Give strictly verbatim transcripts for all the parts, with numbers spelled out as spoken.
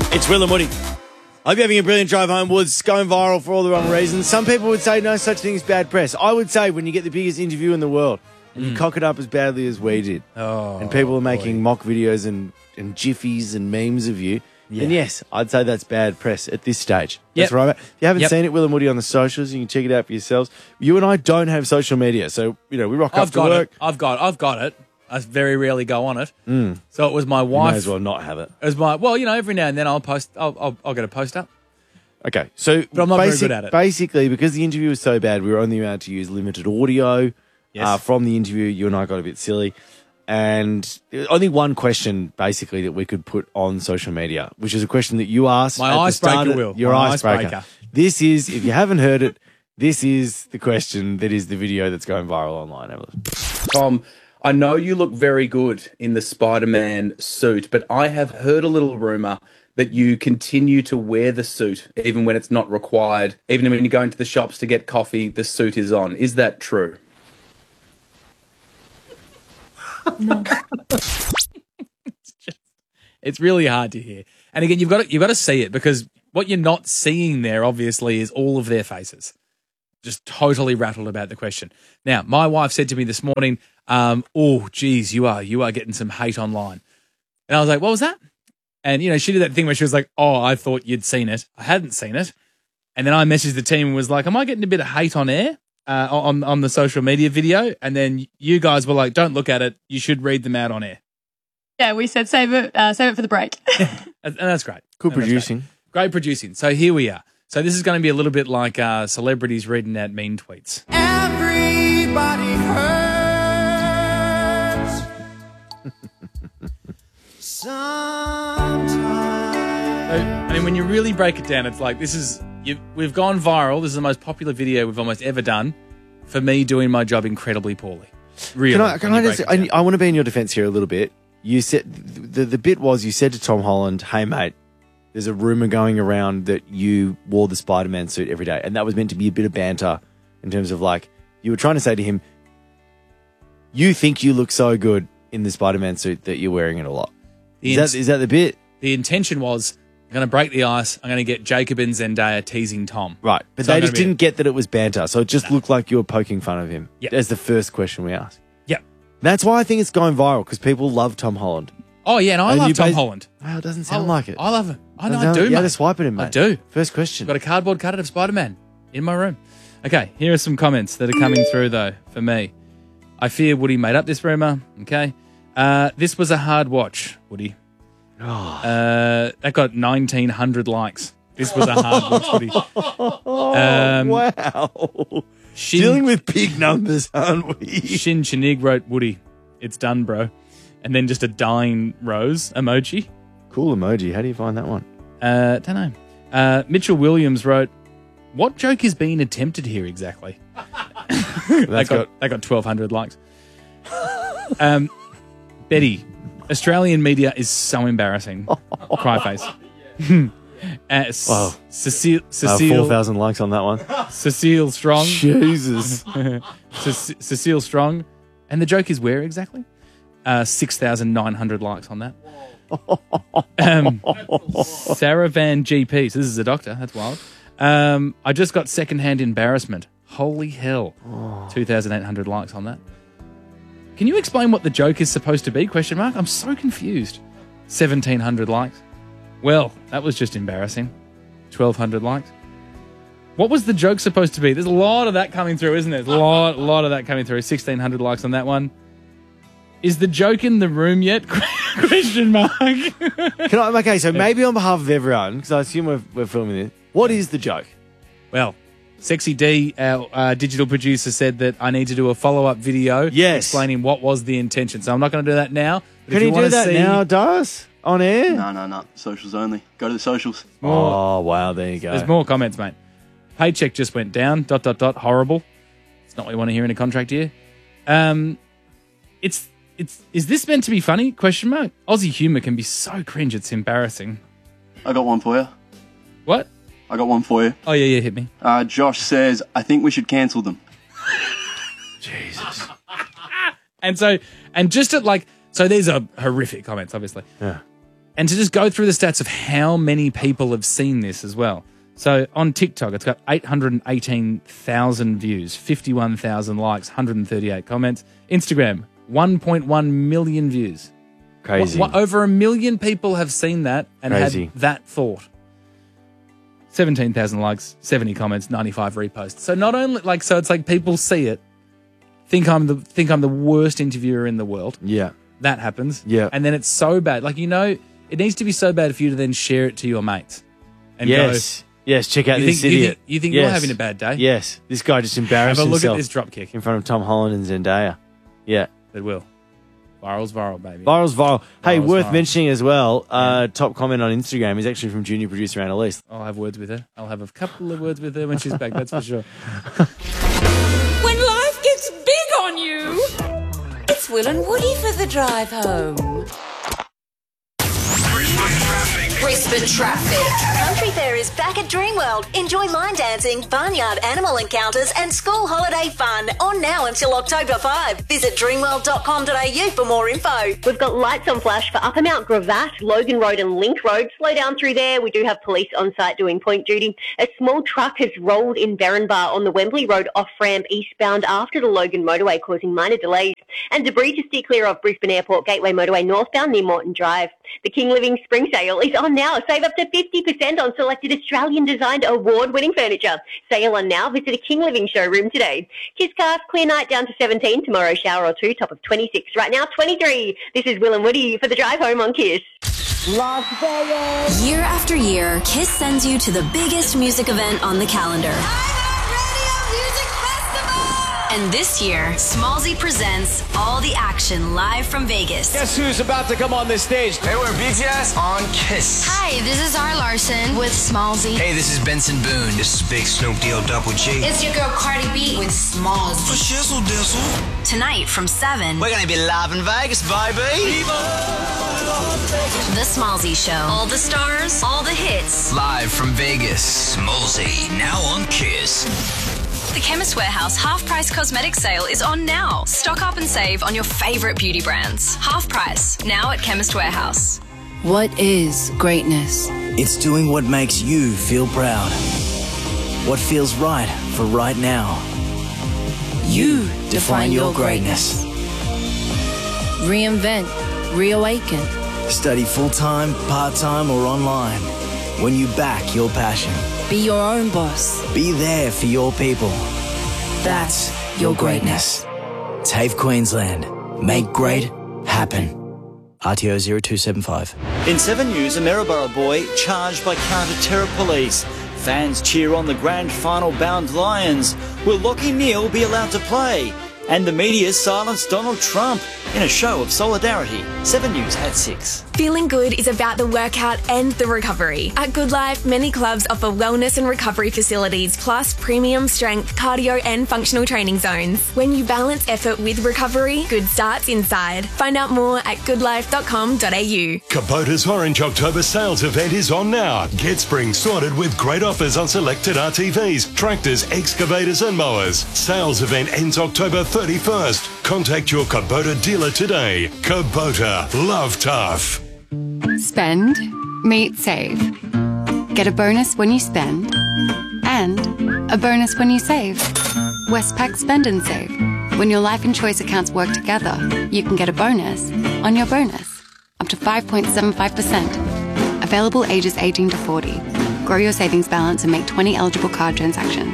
It's Will and Woody. I hope you're having a brilliant drive homewards, going viral for all the wrong reasons. Some people would say no such thing as bad press. I would say when you get the biggest interview in the world and mm. you cock it up as badly as we did, oh, and people are making boy. mock videos and, and jiffies and memes of you, yeah. then yes, I'd say that's bad press at this stage. Yep. That's right. If you haven't yep. seen it, Will and Woody on the socials, you can check it out for yourselves. You and I don't have social media, so you know we rock I've up to got work. It. I've got I've got it. I very rarely go on it. Mm. So it was my wife. You may as well not have it. It was my well, you know, every now and then I'll post. I'll I'll, I'll get a post up. Okay, so but I'm not basic, very good at it. Basically, because the interview was so bad, we were only allowed to use limited audio yes. uh, from the interview. You and I got a bit silly, and only one question basically that we could put on social media, which is a question that you asked. My at icebreaker, the start Will. Your My icebreaker. icebreaker. This is, if you haven't heard it, this is the question that is the video that's going viral online. Have a listen. Tom, I know you look very good in the Spider-Man suit, but I have heard a little rumor that you continue to wear the suit even when it's not required. Even when you go into the shops to get coffee, the suit is on. Is that true? No. it's, just, it's really hard to hear. And again, you've got to, you've got to see it, because what you're not seeing there, obviously, is all of their faces. Just totally rattled about the question. Now, my wife said to me this morning, um, oh, geez, you are, you are getting some hate online. And I was like, what was that? And, you know, she did that thing where she was like, oh, I thought you'd seen it. I hadn't seen it. And then I messaged the team and was like, am I getting a bit of hate on air, uh, on, on the social media video? And then you guys were like, don't look at it. You should read them out on air. Yeah, we said save it, uh, save it for the break. And that's great. Good and producing. Great. great producing. So here we are. So this is going to be a little bit like uh, celebrities reading out mean tweets. Everybody hurts sometimes. So, I mean, when you really break it down, it's like this is you've, we've gone viral. This is the most popular video we've almost ever done for me doing my job incredibly poorly. Really? Can I? Can I just? I, I want to be in your defence here a little bit. You said the the bit was you said to Tom Holland, "Hey mate, there's a rumor going around that you wore the Spider-Man suit every day," and that was meant to be a bit of banter in terms of like you were trying to say to him, "You think you look so good in the Spider-Man suit that you're wearing it a lot." The Is that is that the bit? The intention was, I'm going to break the ice. I'm going to get Jacob and Zendaya teasing Tom. Right, but So they I'm just gonna be- didn't get that it was banter, so it just looked like you were poking fun of him. Yep. As the first question we asked. Yep. That's why I think it's going viral, because people love Tom Holland. Oh, yeah, and I And love you Tom bas- Holland. Wow, it doesn't sound I, like it. I love him. I know, Doesn't I sound- do, You had mate. to swipe at him, mate. I do. First question. Got a cardboard cutout of Spider-Man in my room. Okay, here are some comments that are coming through, though, for me. I fear Woody made up this rumor. Okay. Uh, this was a hard watch, Woody. Oh. Uh, that got nineteen hundred likes. This was a hard watch, Woody. Um, Wow. Shin, Dealing with big numbers, aren't we? Shin Chinig wrote, Woody, it's done, bro. And then just a dying rose emoji. Cool emoji. How do you find that one? Uh, don't know. Uh, Mitchell Williams wrote, what joke is being attempted here exactly? that, got, got- that got twelve hundred likes. um, Betty, Australian media is so embarrassing. Cry face. uh, Wow. Cecile, Uh, Cecile, four thousand likes on that one. Cecile Strong. Jesus. Ce- Cecile Strong. And the joke is where exactly? Uh, six thousand nine hundred likes on that. Um, Sarah Van G P. So this is a doctor. That's wild. Um, I just got secondhand embarrassment. Holy hell. two thousand eight hundred likes on that. Can you explain what the joke is supposed to be? Question mark. I'm so confused. seventeen hundred likes. Well, that was just embarrassing. twelve hundred likes. What was the joke supposed to be? There's a lot of that coming through, isn't there? There's a lot, a lot of that coming through. sixteen hundred likes on that one. Is the joke in the room yet? Question mark. Can I, okay, so maybe on behalf of everyone, because I assume we're, we're filming this, what is the joke? Well, Sexy D, our uh, digital producer, said that I need to do a follow-up video Yes. explaining what was the intention. So I'm not going to do that now. But Can if you, you do wanna that see now, Daz? On air? No, no, no. Socials only. Go to the socials. more- Oh, wow, there you go. There's more comments, mate. Paycheck just went down. Dot, dot, dot. Horrible. It's not what you want to hear in a contract year. Um, it's, it's, is this meant to be funny? Question mark. Aussie humour can be so cringe, it's embarrassing. I got one for you. What? I got one for you. Oh, yeah, yeah, hit me. Uh, Josh says, I think we should cancel them. Jesus. And so, and just at like, so these are horrific comments, obviously. Yeah. And to just go through the stats of how many people have seen this as well. So on TikTok, it's got eight hundred eighteen thousand views, fifty-one thousand likes, one hundred thirty-eight comments. Instagram, one point one million views. Crazy. What, what, over a million people have seen that and Crazy. had that thought. seventeen thousand likes, seventy comments, ninety-five reposts. So not only like so it's like people see it, think I'm the think I'm the worst interviewer in the world. Yeah. That happens. Yeah. And then it's so bad. Like, you know, it needs to be so bad for you to then share it to your mates. And Yes. Yes, check out You this think- you idiot. think- you think yes. you're having a bad day? Yes. This guy just embarrassed Have a look at himself this drop kick. in front of Tom Holland and Zendaya. Yeah. It will. Viral's viral, baby. Viral's viral. Hey, Viral's worth viral. mentioning as well, uh, top comment on Instagram is actually from junior producer Annalise. I'll have words with her. I'll have a couple of words with her when she's back, that's for sure. When life gets big on you, it's Will and Woody for the drive home. Brisbane traffic. Country Fair is back at Dreamworld. Enjoy line dancing, barnyard animal encounters and school holiday fun on now until October fifth. Visit dreamworld dot com dot a u for more info. We've got lights on flash for Upper Mount Gravatt, Logan Road and Link Road. Slow down through there. We do have police on site doing point duty. A small truck has rolled in Berrinbar on the Wembley Road off-ramp eastbound after the Logan motorway, causing minor delays. And debris to steer clear of Brisbane Airport Gateway motorway northbound near Morton Drive. The King Living Spring Sale is on now. Save up to fifty percent on selected Australian-designed award-winning furniture. Sale on now. Visit a King Living showroom today. Kiss Cars, clear night down to seventeen. Tomorrow, shower or two, top of twenty-six. Right now, twenty-three. This is Will and Woody for the drive home on Kiss. Las Vegas. Year after year, Kiss sends you to the biggest music event on the calendar. And this year, Smallzy presents all the action live from Vegas. Guess who's about to come on this stage? Hey, we're B T S on Kiss. Hi, this is R. Larson with Smallzy. Hey, this is Benson Boone. This is Big Snoop D O Double G. It's your girl Cardi B with Smallzy. For shizzle dizzle. Tonight from seven. We're gonna be live in Vegas, baby. The Smallzy Show. All the stars, all the hits. Live from Vegas. Smallzy, now on Kiss. The Chemist Warehouse Half Price Cosmetic Sale is on now. Stock up and save on your favourite beauty brands. Half price, now at Chemist Warehouse. What is greatness? It's doing what makes you feel proud. What feels right for right now. You define your greatness. Reinvent, reawaken. Study full-time, part-time, or online. When you back your passion. Be your own boss. Be there for your people. That's your greatness. TAFE Queensland. Make great happen. R T O zero two seven five. In seven News, a Maryborough boy charged by counter-terror police. Fans cheer on the grand final bound Lions. Will Lachie Neale be allowed to play? And the media silenced Donald Trump in a show of solidarity. seven News at six. Feeling good is about the workout and the recovery. At Good Life, many clubs offer wellness and recovery facilities, plus premium strength, cardio and functional training zones. When you balance effort with recovery, good starts inside. Find out more at good life dot com dot a u. Kubota's Orange October sales event is on now. Get spring sorted with great offers on selected R T Vs, tractors, excavators and mowers. Sales event ends October thirty-first. Contact your Kubota dealer today. Kubota, love tough. Spend, meet, save. Get a bonus when you spend and a bonus when you save. Westpac Spend and Save. When your life and choice accounts work together, you can get a bonus on your bonus. Up to five point seven five percent. Available ages eighteen to forty. Grow your savings balance and make twenty eligible card transactions.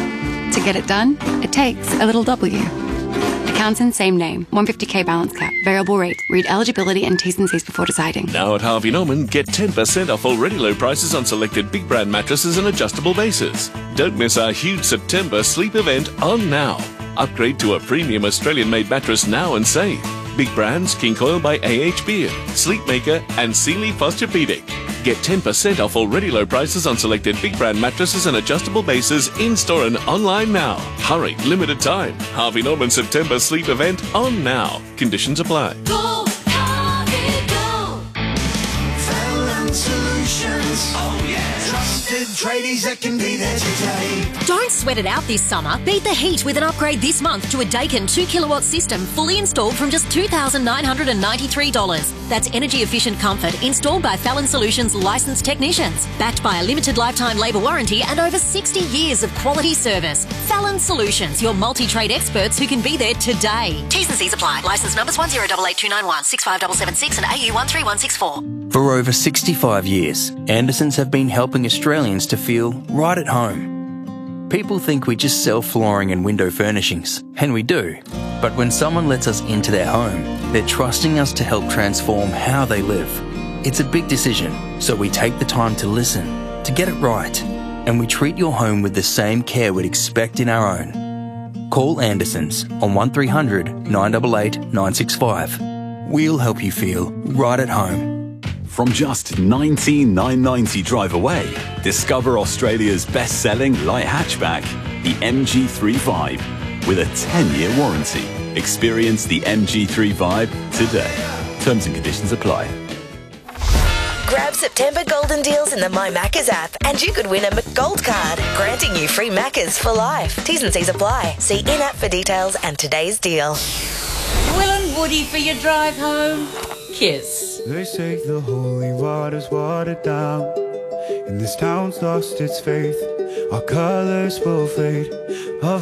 To get it done, it takes a little W. Accounts in same name. one hundred fifty k balance cap. Variable rate. Read eligibility and T's and C's before deciding. Now at Harvey Norman, get ten percent off already low prices on selected big brand mattresses and adjustable bases. Don't miss our huge September sleep event on now. Upgrade to a premium Australian-made mattress now and save. Big brands King Coil by A H Beard, Sleepmaker and Sealy Posturepedic. Get ten percent off already low prices on selected big brand mattresses and adjustable bases in-store and online now. Hurry, limited time. Harvey Norman September sleep event on now. Conditions apply. Go, Harvey, go. Valentine Solutions. Oh yeah. Trusted tradies that can be there today. Don't sweat it out this summer. Beat the heat with an upgrade this month to a Daikin two kilowatt system fully installed from just two thousand nine hundred ninety-three dollars. That's energy efficient comfort installed by Fallon Solutions licensed technicians, backed by a limited lifetime labour warranty and over sixty years of quality service. Fallon Solutions, your multi-trade experts who can be there today. T's and C's apply. Licence numbers one zero eight eight two nine one, six five seven seven six and A U one three one six four. For over sixty-five years, Andersons have been helping Australians to feel right at home. People think we just sell flooring and window furnishings, and we do. But when someone lets us into their home, they're trusting us to help transform how they live. It's a big decision, so we take the time to listen, to get it right, and we treat your home with the same care we'd expect in our own. Call Andersons on one three hundred nine eight eight nine six five. We'll help you feel right at home. From just nineteen thousand nine hundred ninety drive away, discover Australia's best-selling light hatchback, the M G three five, with a ten-year warranty. Experience the M G three five today. Terms and conditions apply. Grab September golden deals in the My Maccas app and you could win a McGold card, granting you free Maccas for life. T's and C's apply. See in-app for details and today's deal. Will and Woody for your drive home. Kiss. They say the holy water's watered down, and this town's lost its faith. Our colors will fade.